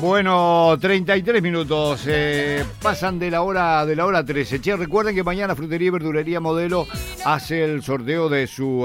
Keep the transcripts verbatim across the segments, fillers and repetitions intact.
Bueno, treinta y tres minutos, eh, pasan de la hora de la hora trece. Che, recuerden que mañana Frutería y Verdulería Modelo hace el sorteo de su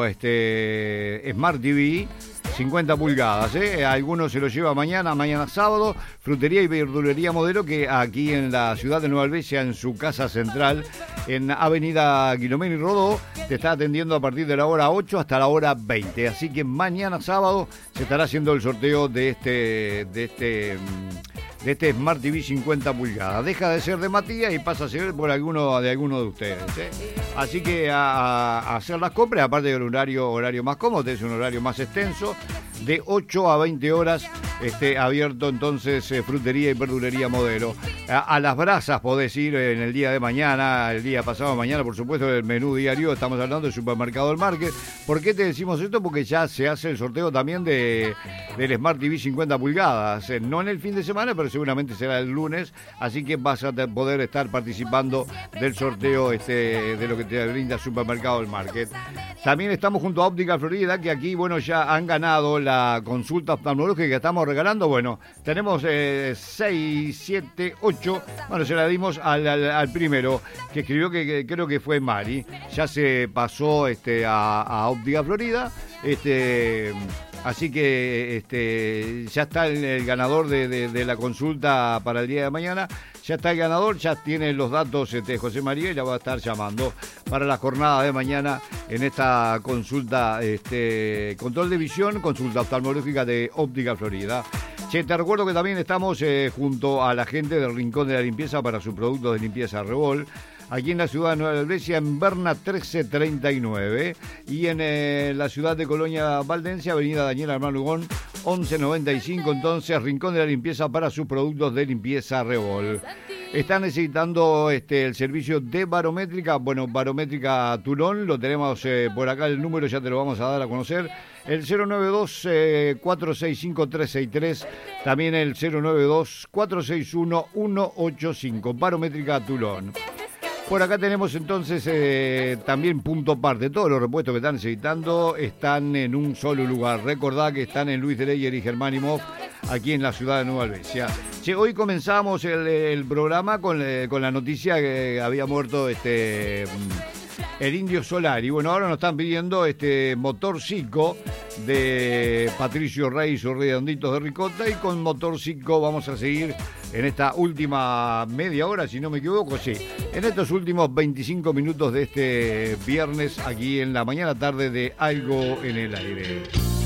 este Smart T V cincuenta pulgadas, ¿eh? Algunos se lo lleva mañana, mañana sábado. Frutería y Verdulería Modelo, que aquí en la ciudad de Nueva Albesia, en su casa central, en Avenida Guilomén y Rodó, te está atendiendo a partir de la hora ocho hasta la hora veinte. Así que mañana sábado se estará haciendo el sorteo de este, de este, de este Smart T V cincuenta pulgadas. Deja de ser de Matías y pasa a ser por alguno de alguno de ustedes, ¿eh? Así que a, a hacer las compras, aparte del horario, horario más cómodo, es un horario más extenso, de ocho a veinte horas, este, abierto entonces eh, Frutería y Verdulería Modelo. A, a las brasas podés ir en el día de mañana, el día pasado mañana, por supuesto, el menú diario. Estamos hablando del Supermercado del Market. ¿Por qué te decimos esto? Porque ya se hace el sorteo también de del Smart T V cincuenta pulgadas, eh, no en el fin de semana, pero seguramente será el lunes, así que vas a poder estar participando del sorteo este, de lo que te brinda Supermercado del Market. También estamos junto a Óptica Florida, que aquí, bueno, ya han ganado la consulta oftalmológica que estamos regalando. Bueno, tenemos eh, seis, siete, ocho. Bueno, se la dimos al, al, al primero, que escribió que, que creo que fue Mari. Ya se pasó este, a, a Óptica Florida. Este, así que este, ya está el, el ganador de, de, de la consulta para el día de mañana. Ya está el ganador, ya tiene los datos este, José María, y la va a estar llamando para la jornada de mañana en esta consulta, este, control de visión, consulta oftalmológica de Óptica Florida. Che, te recuerdo que también estamos eh, junto a la gente del Rincón de la Limpieza para sus productos de limpieza Revol, aquí en la ciudad de Nueva Albesia, en Berna trece treinta y nueve, y en eh, la ciudad de Colonia Valdense, avenida Daniel Armán Lugón, once noventa y cinco, entonces, Rincón de la Limpieza para sus productos de limpieza Revol. ¿Están necesitando este, el servicio de barométrica? Bueno, barométrica Turón, lo tenemos eh, por acá, el número ya te lo vamos a dar a conocer. El cero nueve dos, cuatro seis cinco, tres seis tres, también el cero nueve dos, cuatro seis uno, uno ocho cinco, barométrica Turón. Por acá tenemos entonces eh, también punto parte. Todos los repuestos que están necesitando están en un solo lugar. Recordá que están en Luis Dreyer y Germán Imhoff, aquí en la ciudad de Nueva Albesia. Che, hoy comenzamos el, el programa con, eh, con la noticia que había muerto este el Indio Solari. Bueno, ahora nos están pidiendo este motorcico de Patricio Rey y sus redonditos de ricota, y con motorcico vamos a seguir en esta última media hora, si no me equivoco, sí, en estos últimos veinticinco minutos de este viernes, aquí en la mañana tarde de Algo en el Aire.